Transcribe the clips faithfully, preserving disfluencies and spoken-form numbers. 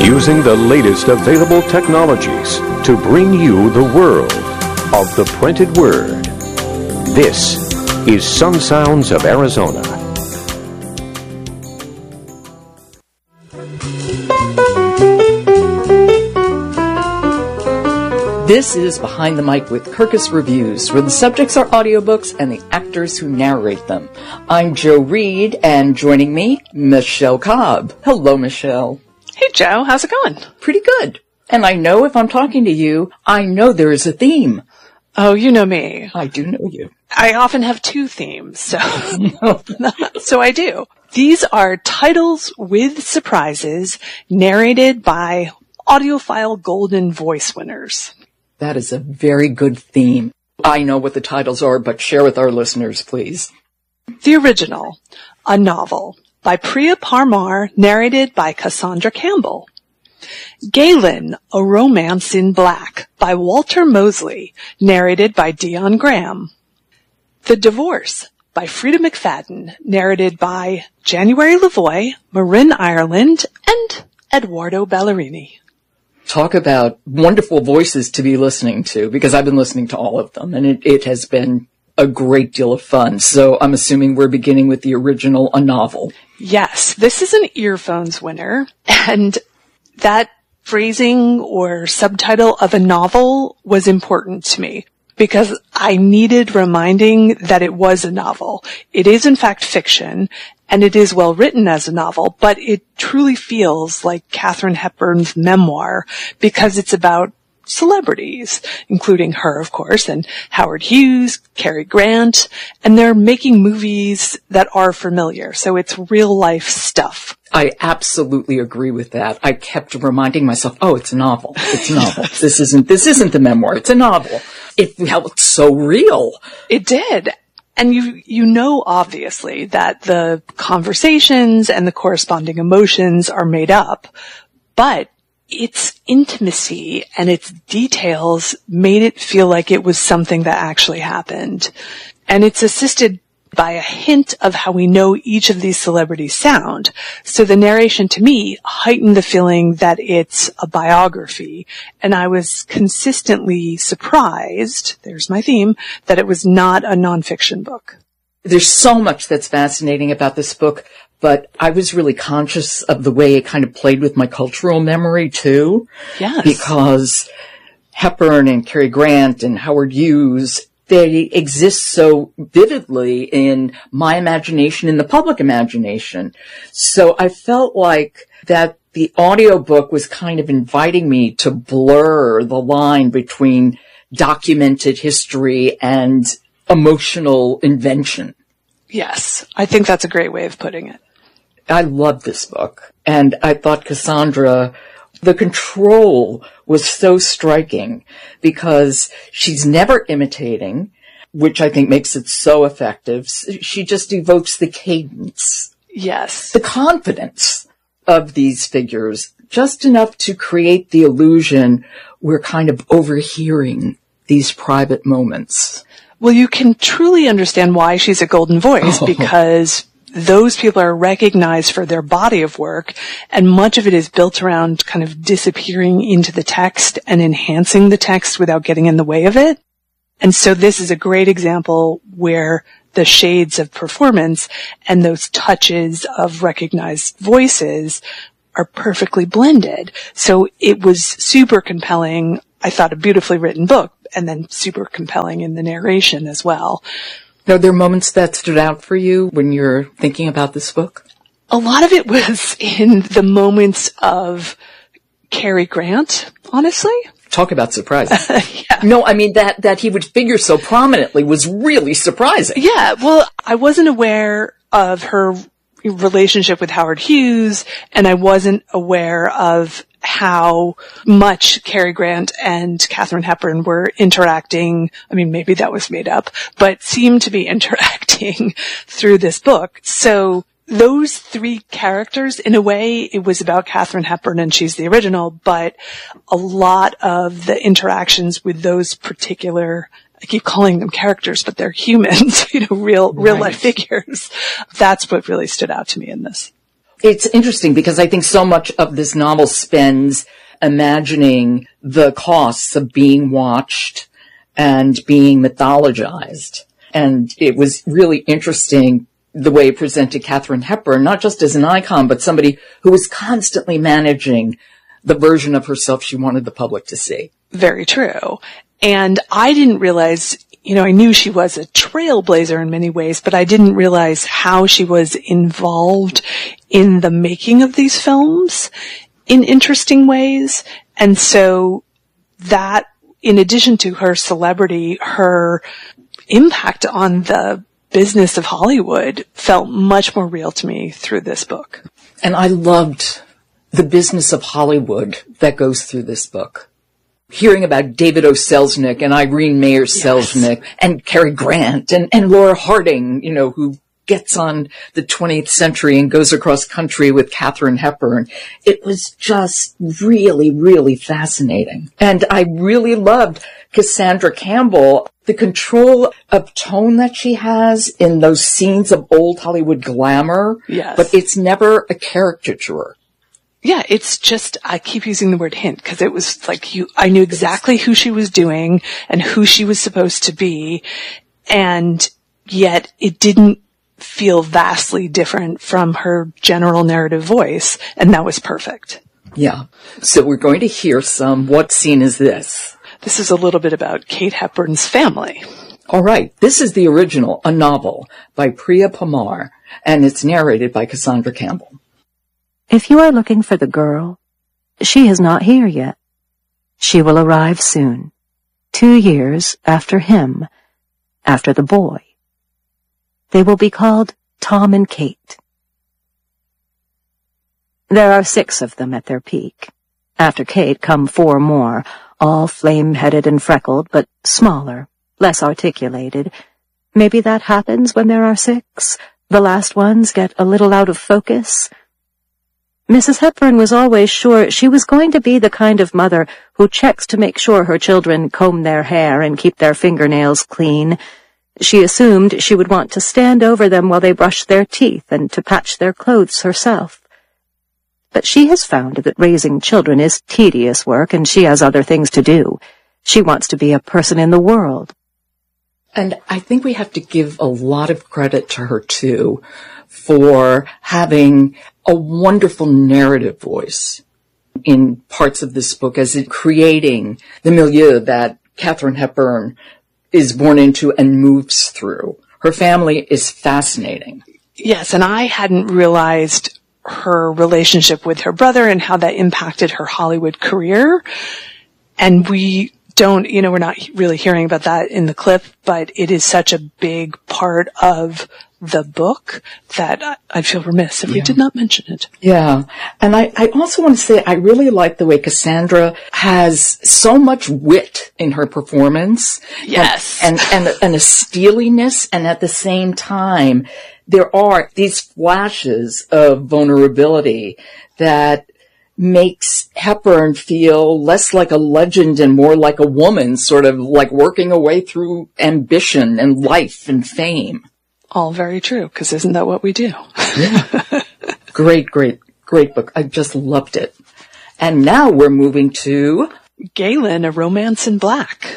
Using the latest available technologies to bring you the world of the printed word. This is Sun Sounds of Arizona. This is Behind the Mic with Kirkus Reviews, where the subjects are audiobooks and the actors who narrate them. I'm Joe Reed, and joining me, Michelle Cobb. Hello, Michelle. Hey, Joe. How's it going? Pretty good. And I know if I'm talking to you, I know there is a theme. Oh, you know me. I do know you. I often have two themes, so so I do. These are titles with surprises narrated by audiophile golden voice winners. That is a very good theme. I know what the titles are, but share with our listeners, please. The original, A Novel, by Priya Parmar, narrated by Cassandra Campbell. Galen, A Romance in Black, by Walter Mosley, narrated by Dion Graham. The Divorce, by Frida McFadden, narrated by January Lavoie, Marin Ireland, and Eduardo Ballerini. Talk about wonderful voices to be listening to, because I've been listening to all of them, and it, it has been a great deal of fun. So I'm assuming we're beginning with the original, A Novel. Yes, this is an earphones winner, and that phrasing or subtitle of a novel was important to me because I needed reminding that it was a novel. It is in fact fiction, and it is well written as a novel, but it truly feels like Katharine Hepburn's memoir because it's about celebrities, including her, of course, and Howard Hughes, Cary Grant, and they're making movies that are familiar. So it's real life stuff. I absolutely agree with that. I kept reminding myself, oh, it's a novel. It's a novel. This isn't, this isn't the memoir. It's a novel. It felt so real. It did. And you, you know, obviously, that the conversations and the corresponding emotions are made up, but its intimacy and its details made it feel like it was something that actually happened. And it's assisted by a hint of how we know each of these celebrities sound. So the narration to me heightened the feeling that it's a biography. And I was consistently surprised, there's my theme, that it was not a nonfiction book. There's so much that's fascinating about this book, but I was really conscious of the way it kind of played with my cultural memory too. Yes. Because Hepburn and Cary Grant and Howard Hughes, they exist so vividly in my imagination, in the public imagination. So I felt like that the audiobook was kind of inviting me to blur the line between documented history and emotional invention. Yes, I think that's a great way of putting it. I love this book. And I thought Cassandra, the control was so striking because she's never imitating, which I think makes it so effective. She just evokes the cadence. Yes. The confidence of these figures, just enough to create the illusion we're kind of overhearing these private moments. Well, you can truly understand why she's a golden voice oh. because those people are recognized for their body of work, and much of it is built around kind of disappearing into the text and enhancing the text without getting in the way of it. And so this is a great example where the shades of performance and those touches of recognized voices are perfectly blended. So it was super compelling. I thought a beautifully written book, and then super compelling in the narration as well. Are there moments that stood out for you when you're thinking about this book? A lot of it was in the moments of Cary Grant, honestly. Talk about surprising. yeah. No, I mean, that, that he would figure so prominently was really surprising. Yeah, well, I wasn't aware of her relationship with Howard Hughes, and I wasn't aware of how much Cary Grant and Katharine Hepburn were interacting. I mean, maybe that was made up, but seemed to be interacting through this book. So those three characters, in a way, it was about Katharine Hepburn and she's the original, but a lot of the interactions with those particular, I keep calling them characters, but they're humans, you know, real, real life figures. That's what really stood out to me in this. It's interesting because I think so much of this novel spends imagining the costs of being watched and being mythologized. And it was really interesting the way it presented Katharine Hepburn, not just as an icon, but somebody who was constantly managing the version of herself she wanted the public to see. Very true. And I didn't realize, you know, I knew she was a trailblazer in many ways, but I didn't realize how she was involved in the making of these films in interesting ways. And so that, in addition to her celebrity, her impact on the business of Hollywood felt much more real to me through this book. And I loved the business of Hollywood that goes through this book. Hearing about David O. Selznick and Irene Mayer Selznick yes. and Cary Grant and, and Laura Harding, you know, who gets on the twentieth century and goes across country with Katharine Hepburn. It was just really, really fascinating. And I really loved Cassandra Campbell, the control of tone that she has in those scenes of old Hollywood glamour. Yes. But it's never a caricature. Yeah, it's just, I keep using the word hint because it was like you, I knew exactly who she was doing and who she was supposed to be. And yet it didn't feel vastly different from her general narrative voice. And that was perfect. Yeah. So we're going to hear some. What scene is this? This is a little bit about Kate Hepburn's family. All right. This is the original, a novel by Priya Parmar, and it's narrated by Cassandra Campbell. If you are looking for the girl, she is not here yet. She will arrive soon, two years after him, after the boy. They will be called Tom and Kate. There are six of them at their peak. After Kate come four more, all flame-headed and freckled, but smaller, less articulated. Maybe that happens when there are six. The last ones get a little out of focus. Missus Hepburn was always sure she was going to be the kind of mother who checks to make sure her children comb their hair and keep their fingernails clean. She assumed she would want to stand over them while they brushed their teeth and to patch their clothes herself. But she has found that raising children is tedious work, and she has other things to do. She wants to be a person in the world. And I think we have to give a lot of credit to her, too, for having a wonderful narrative voice in parts of this book, as it creating the milieu that Katharine Hepburn is born into and moves through. Her family is fascinating. Yes, and I hadn't realized her relationship with her brother and how that impacted her Hollywood career. And we don't, you know, we're not really hearing about that in the clip, but it is such a big part of the book that I'd feel remiss if yeah. we did not mention it. Yeah. And I, I also want to say I really like the way Cassandra has so much wit in her performance. Yes. And, and, and, and a steeliness. And at the same time, there are these flashes of vulnerability that makes Hepburn feel less like a legend and more like a woman, sort of like working her way through ambition and life and fame. All very true, because isn't that what we do? Yeah. Great, great, great book. I just loved it. And now we're moving to Galen, A Romance in Black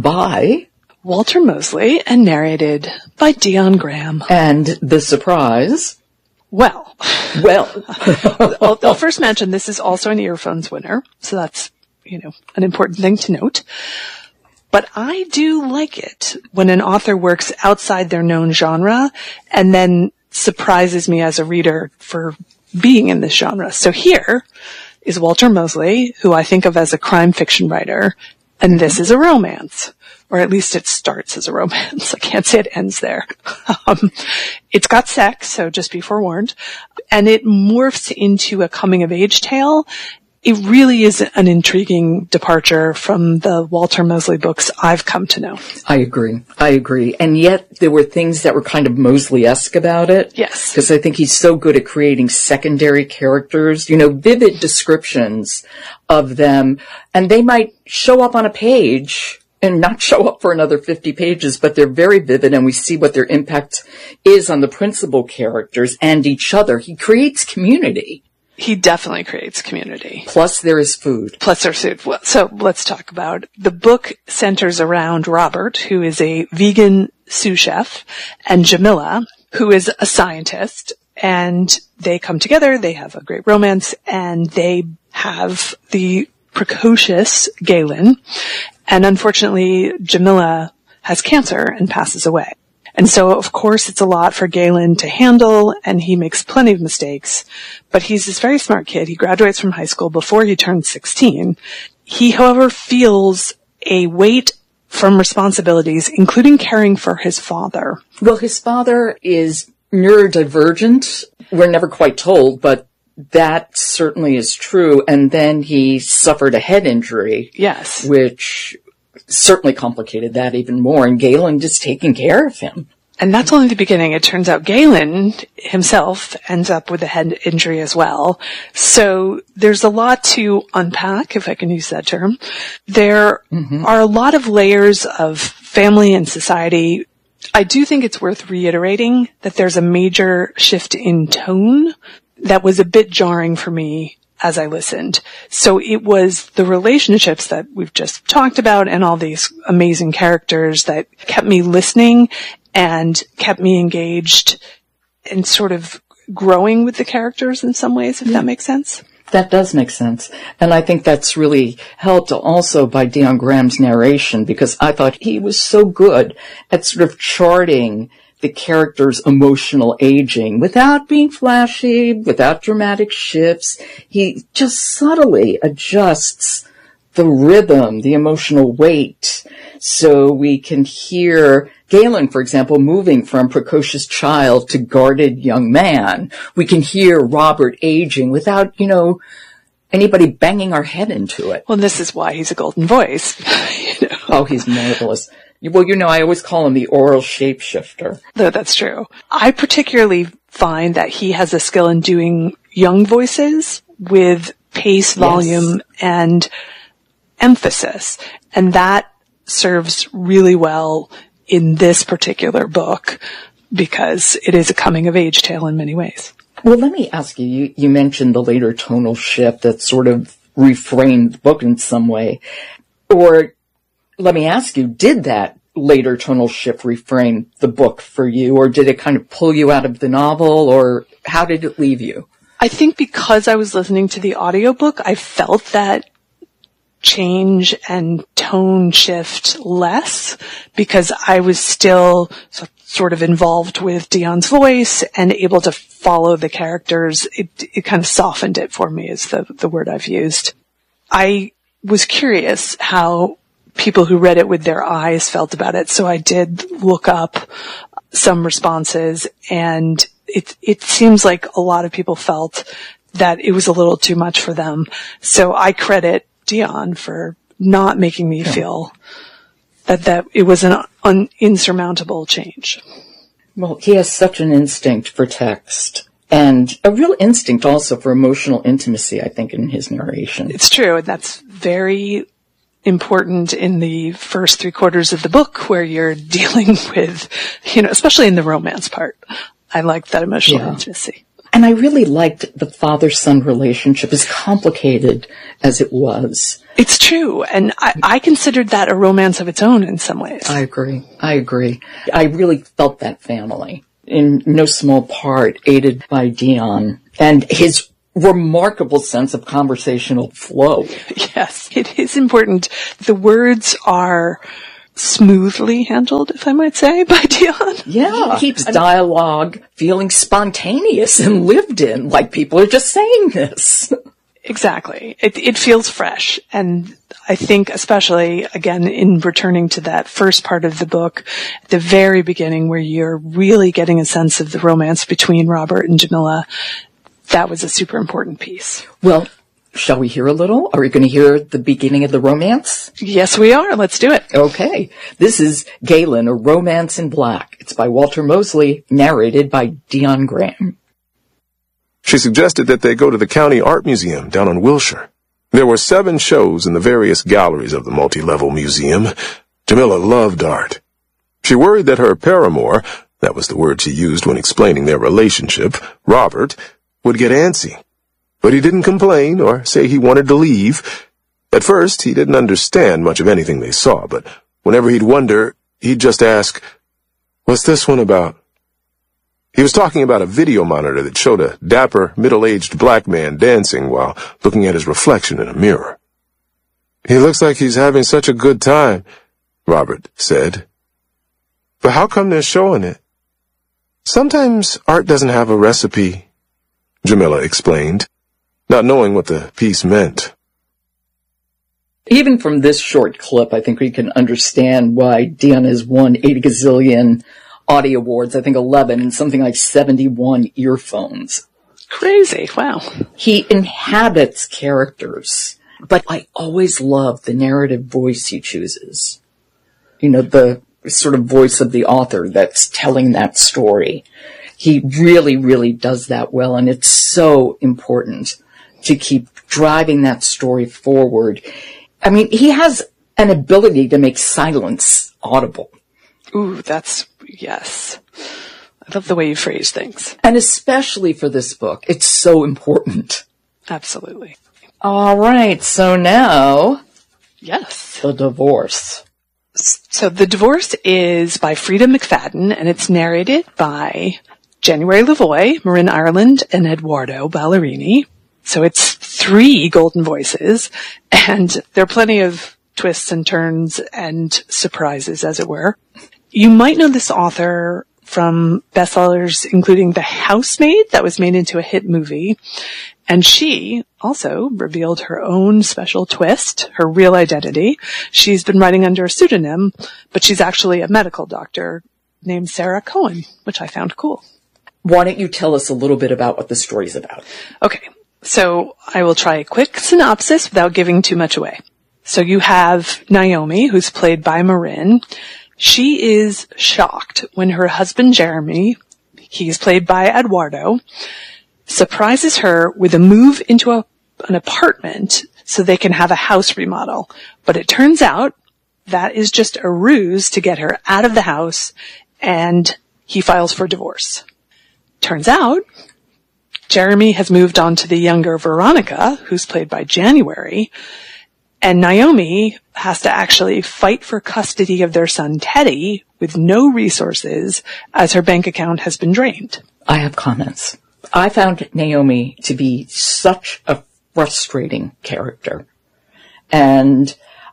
by Walter Mosley and narrated by Dion Graham. And the surprise. Well, well, I'll, I'll first mention this is also an Earphones winner, so that's, you know, an important thing to note. But I do like it when an author works outside their known genre and then surprises me as a reader for being in this genre. So here is Walter Mosley, who I think of as a crime fiction writer, and this is a romance. Or at least it starts as a romance. I can't say it ends there. Um, it's got sex, so just be forewarned. And it morphs into a coming-of-age tale. It really is an intriguing departure from the Walter Mosley books I've come to know. I agree. I agree. And yet there were things that were kind of Mosley-esque about it. Yes. Because I think he's so good at creating secondary characters, you know, vivid descriptions of them. And they might show up on a page and not show up for another fifty pages, but they're very vivid, and we see what their impact is on the principal characters and each other. He creates community. He definitely creates community. Plus there is food. Plus there's food. Well, so let's talk about the book centers around Robert, who is a vegan sous chef, and Jamila, who is a scientist, and they come together, they have a great romance, and they have the precocious Galen, and unfortunately Jamila has cancer and passes away. And so, of course, it's a lot for Galen to handle, and he makes plenty of mistakes, but he's this very smart kid. He graduates from high school before he turns sixteen. He, however, feels a weight from responsibilities, including caring for his father. Well, his father is neurodivergent. We're never quite told, but that certainly is true. And then he suffered a head injury. Yes. Which certainly complicated that even more. And Galen just taking care of him. And that's only the beginning. It turns out Galen himself ends up with a head injury as well. So there's a lot to unpack, if I can use that term. There mm-hmm. are a lot of layers of family and society. I do think it's worth reiterating that there's a major shift in tone that was a bit jarring for me as I listened. So it was the relationships that we've just talked about and all these amazing characters that kept me listening and kept me engaged and sort of growing with the characters in some ways, if yeah. that makes sense. That does make sense. And I think that's really helped also by Dion Graham's narration, because I thought he was so good at sort of charting the character's emotional aging without being flashy, without dramatic shifts. He just subtly adjusts the rhythm, the emotional weight, so we can hear Galen, for example, moving from precocious child to guarded young man. We can hear Robert aging without, you know, anybody banging our head into it. Well, this is why he's a golden voice. you know? Oh, he's marvelous. Well, you know, I always call him the oral shapeshifter. No, that's true. I particularly find that he has a skill in doing young voices with pace, volume, yes. and emphasis. And that serves really well in this particular book because it is a coming-of-age tale in many ways. Well, let me ask you, you, you mentioned the later tonal shift that sort of reframed the book in some way. Or let me ask you, did that later tonal shift reframe the book for you, or did it kind of pull you out of the novel, or how did it leave you? I think because I was listening to the audiobook, I felt that change and tone shift less because I was still sort of involved with Dion's voice and able to follow the characters. It, it kind of softened it for me is the, the word I've used. I was curious how people who read it with their eyes felt about it. So I did look up some responses, and it, it seems like a lot of people felt that it was a little too much for them. So I credit Dion for not making me feel that, that it was an un, insurmountable change. Well, he has such an instinct for text and a real instinct also for emotional intimacy, I think, in his narration. It's true, and that's very important in the first three quarters of the book where you're dealing with, you know, especially in the romance part. I like that emotional yeah. intimacy. And I really liked the father-son relationship, as complicated as it was. It's true. And I, I considered that a romance of its own in some ways. I agree. I agree. I really felt that family, in no small part, aided by Dion and his remarkable sense of conversational flow. Yes, it is important. The words are smoothly handled, if I might say, by Dion. Yeah, it keeps dialogue feeling spontaneous and lived in, like people are just saying this. Exactly. It, it feels fresh. And I think especially, again, in returning to that first part of the book, at the very beginning where you're really getting a sense of the romance between Robert and Jamila, that was a super important piece. Well, shall we hear a little? Are we going to hear the beginning of the romance? Yes, we are. Let's do it. Okay. This is Galen, A Romance in Black. It's by Walter Mosley, narrated by Dion Graham. She suggested that they go to the County Art Museum down on Wilshire. There were seven shows in the various galleries of the multi-level museum, Jamila loved art. She worried that her paramour, that was the word she used when explaining their relationship, Robert, would get antsy. But he didn't complain or say he wanted to leave. At first, he didn't understand much of anything they saw, but whenever he'd wonder, he'd just ask, "What's this one about?" He was talking about a video monitor that showed a dapper, middle-aged black man dancing while looking at his reflection in a mirror. "He looks like he's having such a good time," Robert said. "But how come they're showing it?" "Sometimes art doesn't have a recipe," Jamila explained, not knowing what the piece meant. Even from this short clip, I think we can understand why Dion has won eighty gazillion Audie Awards, I think eleven, and something like seventy-one earphones. Crazy, wow. He inhabits characters, but I always love the narrative voice he chooses. You know, the sort of voice of the author that's telling that story. He really, really does that well, and it's so important to keep driving that story forward. I mean, he has an ability to make silence audible. Ooh, that's, yes. I love the way you phrase things. And especially for this book, it's so important. Absolutely. All right, so now... Yes. The divorce. So The Divorce is by Frida McFadden, and it's narrated by January Lavoie, Marin Ireland, and Eduardo Ballerini. So it's three golden voices, and there are plenty of twists and turns and surprises, as it were. You might know this author from bestsellers including The Housemaid, that was made into a hit movie. And she also revealed her own special twist, her real identity. She's been writing under a pseudonym, but she's actually a medical doctor named Sarah Cohen, which I found cool. Why don't you tell us a little bit about what the story's about? Okay, so I will try a quick synopsis without giving too much away. So you have Naomi, who's played by Marin. She is shocked when her husband Jeremy, he's played by Eduardo, surprises her with a move into a, an apartment so they can have a house remodel. But it turns out that is just a ruse to get her out of the house, and he files for divorce. Turns out Jeremy has moved on to the younger Veronica, who's played by January, and Naomi has to actually fight for custody of their son Teddy with no resources as her bank account has been drained. I have comments. I found Naomi to be such a frustrating character, and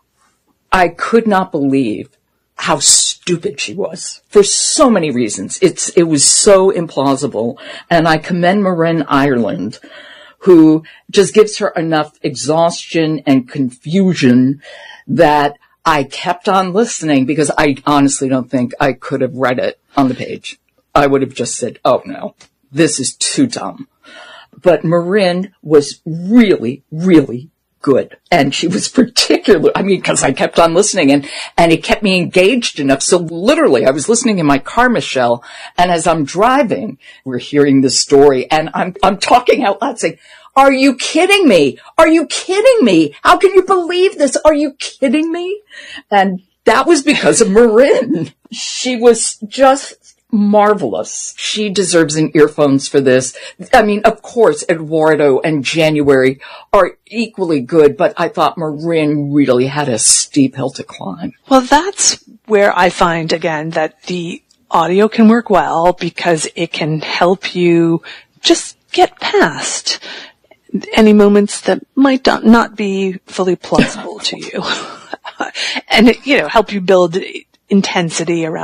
I could not believe how stupid she was for so many reasons. It's it was so implausible, and I commend Marin Ireland, who just gives her enough exhaustion and confusion that I kept on listening, because I honestly don't think I could have read it on the page. I would have just said, oh no, this is too dumb. But Marin was really, really good. And she was particular, I mean, because I kept on listening, and, and it kept me engaged enough. So literally, I was listening in my car, Michelle, and as I'm driving, we're hearing this story, and I'm, I'm talking out loud saying, are you kidding me? Are you kidding me? How can you believe this? Are you kidding me? And that was because of Marin. She was just marvelous. She deserves an earphones for this. I mean, of course, Eduardo and January are equally good, but I thought Marin really had a steep hill to climb. Well, that's where I find, again, that the audio can work well, because it can help you just get past any moments that might not be fully plausible to you. And, you know, help you build intensity around